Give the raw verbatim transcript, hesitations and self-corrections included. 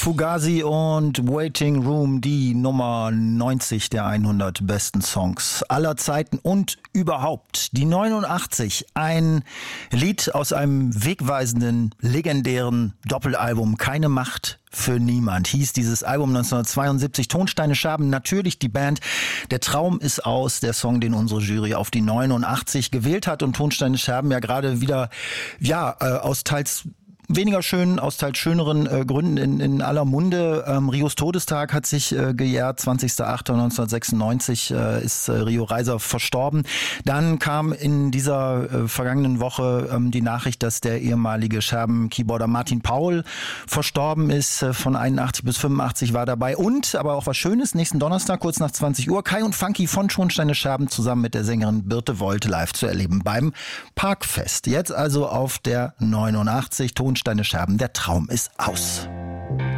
Fugazi und Waiting Room, die Nummer neunzig der hundert besten Songs aller Zeiten und überhaupt. Die neunundachtzig, ein Lied aus einem wegweisenden, legendären Doppelalbum, Keine Macht für niemand, hieß dieses Album neunzehnhundertzweiundsiebzig. Tonsteine Scherben, natürlich die Band. Der Traum ist aus, der Song, den unsere Jury auf die neunundachtzig gewählt hat. Und Tonsteine Scherben ja gerade wieder, ja, äh, aus teils weniger schönen, aus teils schöneren äh, Gründen in, in aller Munde. Ähm, Rios Todestag hat sich äh, gejährt. zwanzigster achter neunzehnhundertsechsundneunzig äh, ist äh, Rio Reiser verstorben. Dann kam in dieser äh, vergangenen Woche ähm, die Nachricht, dass der ehemalige Scherben-Keyboarder Martin Paul verstorben ist. Äh, von einundachtzig bis fünfundachtzig war dabei. Und, aber auch was Schönes, nächsten Donnerstag, kurz nach zwanzig Uhr, Kai und Funky von Tonsteine Scherben zusammen mit der Sängerin Birte Volt live zu erleben beim Parkfest. Jetzt also auf der neunundachtzig, Tonsteine Scherben, der Traum ist aus.